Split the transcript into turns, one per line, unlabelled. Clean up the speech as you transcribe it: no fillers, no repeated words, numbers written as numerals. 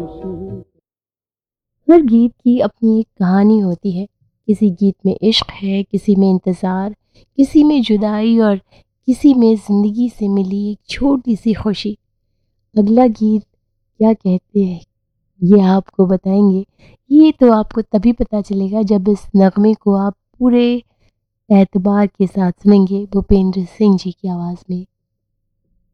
हर गीत की अपनी एक कहानी होती है। किसी गीत में इश्क है, किसी में इंतज़ार, किसी में जुदाई और किसी में ज़िंदगी से मिली एक छोटी सी खुशी। अगला गीत क्या कहते हैं ये आपको बताएंगे। ये तो आपको तभी पता चलेगा जब इस नगमे को आप पूरे एतबार के साथ सुनेंगे भूपेंद्र सिंह जी की आवाज़ में।